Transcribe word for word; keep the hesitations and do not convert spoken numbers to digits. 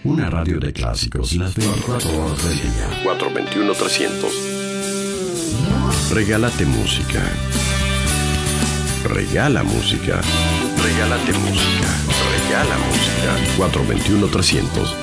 Una radio de clásicos las veinticuatro horas del día. cuatro veintiuno trescientos. Regálate música. Regala música. Regálate música. Regala música. cuatro veintiuno trescientos.